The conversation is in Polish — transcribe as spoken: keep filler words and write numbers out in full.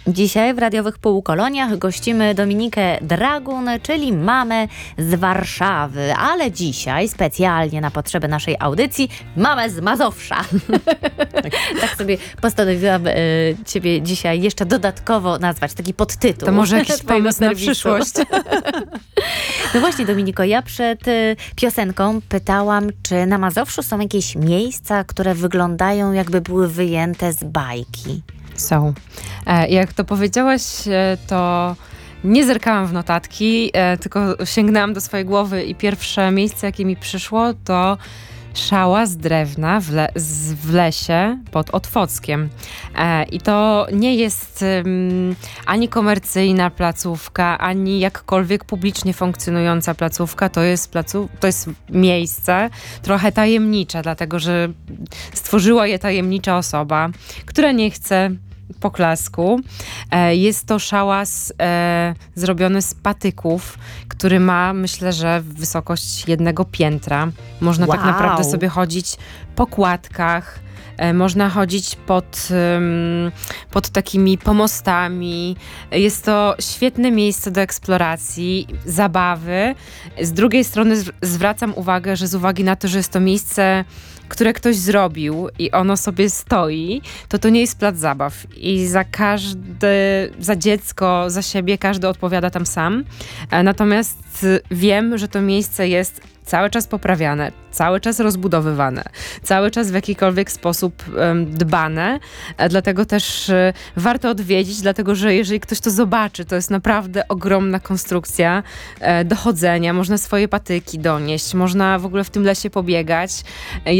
Dzisiaj w radiowych półkoloniach gościmy Dominikę Dragun, czyli mamę z Warszawy, ale dzisiaj specjalnie na potrzeby naszej audycji mamę z Mazowsza. tak. tak sobie postanowiłam y, ciebie dzisiaj jeszcze dodatkowo nazwać, taki podtytuł. To może jakiś pomysł na przyszłość. No właśnie, Dominiko, ja przed y, piosenką pytałam, czy na Mazowszu są jakieś miejsca, które wyglądają jakby były wyjęte z bajki. Są. E, jak to powiedziałaś, e, to nie zerkałam w notatki, e, tylko sięgnęłam do swojej głowy i pierwsze miejsce, jakie mi przyszło, to szała z drewna w, le- z, w lesie pod Otwockiem. E, I to nie jest um, ani komercyjna placówka, ani jakkolwiek publicznie funkcjonująca placówka. To jest, placu- to jest miejsce trochę tajemnicze, dlatego że stworzyła je tajemnicza osoba, która nie chce poklasku. E, jest to szałas e, zrobiony z patyków, który ma, myślę, że wysokość jednego piętra. Można Wow. tak naprawdę sobie chodzić po kładkach, e, można chodzić pod, um, pod takimi pomostami. Jest to świetne miejsce do eksploracji, zabawy. Z drugiej strony z- zwracam uwagę, że z uwagi na to, że jest to miejsce, które ktoś zrobił i ono sobie stoi, to to nie jest plac zabaw. I za każde, za dziecko, za siebie każdy odpowiada tam sam. E, Natomiast wiem, że to miejsce jest cały czas poprawiane, cały czas rozbudowywane, cały czas w jakikolwiek sposób um, dbane. E, Dlatego też e, warto odwiedzić, dlatego że jeżeli ktoś to zobaczy, to jest naprawdę ogromna konstrukcja e, do chodzenia. Można swoje patyki donieść, można w ogóle w tym lesie pobiegać. E,